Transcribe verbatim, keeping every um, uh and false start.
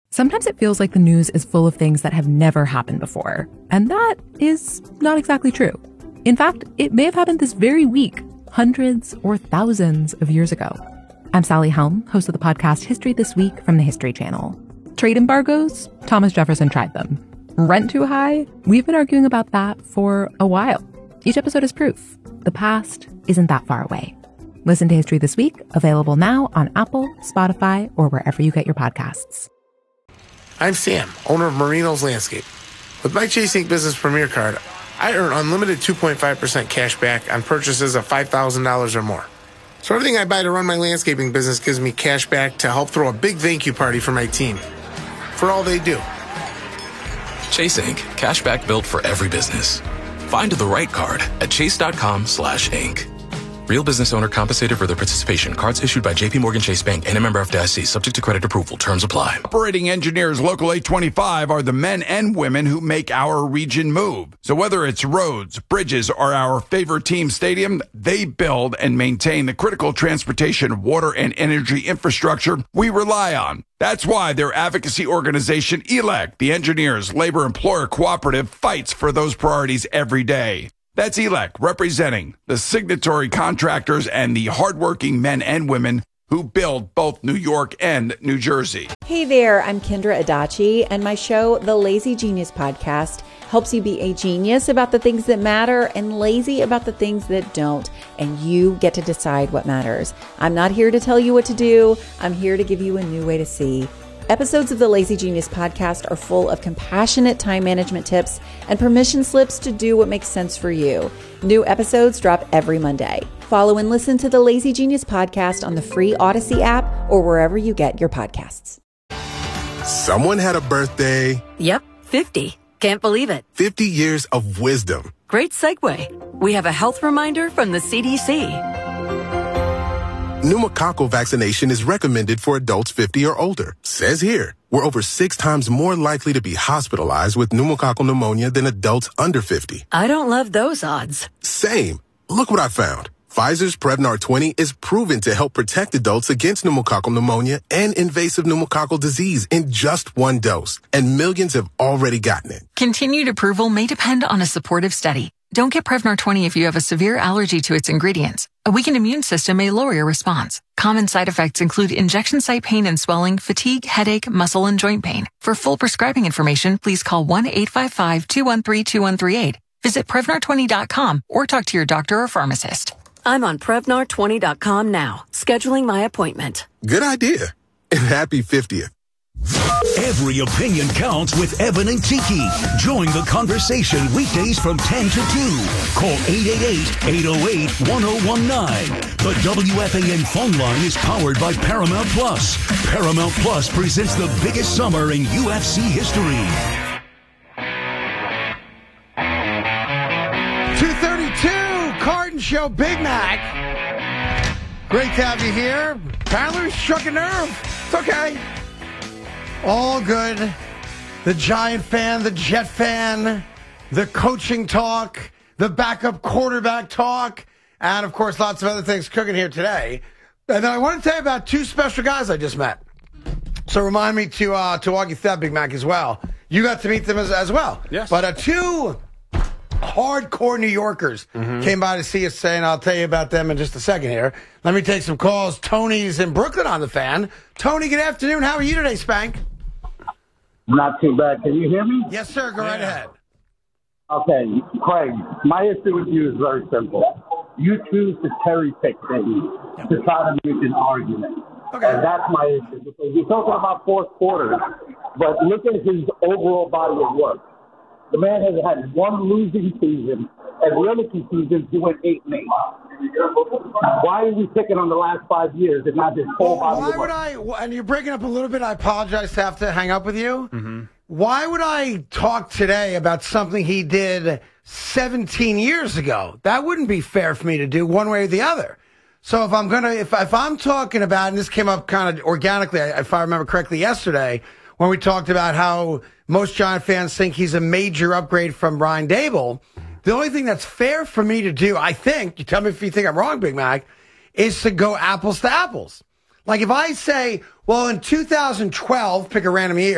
Sometimes it feels like the news is full of things that have never happened before, and that is not exactly true. In fact, it may have happened this very week, hundreds or thousands of years ago. I'm Sally Helm, host of the podcast History This Week from the History Channel. Trade embargoes? Thomas Jefferson tried them. Rent too high? We've been arguing about that for a while. Each episode is proof. The past isn't that far away. Listen to History This Week, available now on Apple, Spotify, or wherever you get your podcasts. I'm Sam, owner of Marino's Landscape. With my Chase Ink Business Premier Card, I earn unlimited two point five percent cash back on purchases of five thousand dollars or more. So everything I buy to run my landscaping business gives me cash back to help throw a big thank you party for my team. For all they do. Chase Ink. Cash back built for every business. Find the right card at chase.com slash ink. Real business owner compensated for their participation. Cards issued by J P Morgan Chase Bank and a member F D I C. Subject to credit approval. Terms apply. Operating engineers Local eight twenty-five are the men and women who make our region move. So whether it's roads, bridges, or our favorite team stadium, they build and maintain the critical transportation, water, and energy infrastructure we rely on. That's why their advocacy organization, E L E C, the Engineers Labor Employer Cooperative, fights for those priorities every day. That's E L E C, representing the signatory contractors and the hardworking men and women who build both New York and New Jersey. Hey there, I'm Kendra Adachi, and my show, The Lazy Genius Podcast, helps you be a genius about the things that matter and lazy about the things that don't, and you get to decide what matters. I'm not here to tell you what to do. I'm here to give you a new way to see. Episodes of the Lazy Genius Podcast are full of compassionate time management tips and permission slips to do what makes sense for you. New episodes drop every Monday. Follow and listen to the Lazy Genius Podcast on the free Odyssey app or wherever you get your podcasts. Someone had a birthday. Yep, fifty. Can't believe it. fifty years of wisdom. Great segue. We have a health reminder from the C D C. Pneumococcal vaccination is recommended for adults fifty or older. Says here, we're over six times more likely to be hospitalized with pneumococcal pneumonia than adults under fifty. I don't love those odds. Same. Look what I found. Pfizer's Prevnar twenty is proven to help protect adults against pneumococcal pneumonia and invasive pneumococcal disease in just one dose. And millions have already gotten it. Continued approval may depend on a supportive study. Don't get Prevnar twenty if you have a severe allergy to its ingredients. A weakened immune system may lower your response. Common side effects include injection site pain and swelling, fatigue, headache, muscle, and joint pain. For full prescribing information, please call one eight five five, two one three, two one three eight. Visit Prevnar twenty dot com or talk to your doctor or pharmacist. I'm on Prevnar twenty dot com now, scheduling my appointment. Good idea. And happy fiftieth. Every opinion counts with Evan and Tiki. Join the conversation weekdays from ten to two. Call eight eight eight, eight oh eight, one oh one nine. The W F A N phone line is powered by Paramount Plus. Paramount Plus presents the biggest summer in U F C history. two thirty-two, Carton Show, Big Mac. Great to have you here. Apparently we struck a nerve. It's okay. All good. The Giant fan, the Jet fan, the coaching talk, the backup quarterback talk, and, of course, lots of other things cooking here today. And then I want to tell you about two special guys I just met. So remind me to uh, to walk you through that, Big Mac, as well. You got to meet them as, as well. Yes. But uh, two hardcore New Yorkers mm-hmm. came by to see us today, and I'll tell you about them in just a second here. Let me take some calls. Tony's in Brooklyn on the fan. Tony, good afternoon. How are you today, Spank? Not too bad. Can you hear me? Yes, sir. Go yeah. right ahead. Okay, Craig, my issue with you is very simple. You choose to cherry pick things yep. to try to make an argument. Okay. And that's my issue. Because you're talking about fourth quarters, but look at his overall body of work. The man has had one losing season, and the other two seasons he went eight and eight. Why are we picking on the last five years and not his whole well, body why of work? would I, and you're breaking up a little bit, I apologize to have to hang up with you. Mm-hmm. Why would I talk today about something he did seventeen years ago? That wouldn't be fair for me to do one way or the other. So if I'm going to, if, if I'm talking about, and this came up kind of organically, if I remember correctly yesterday, when we talked about how most Giant fans think he's a major upgrade from Brian Daboll, the only thing that's fair for me to do, I think, you tell me if you think I'm wrong, Big Mac, is to go apples to apples. Like if I say, well, in two thousand twelve, pick a random year,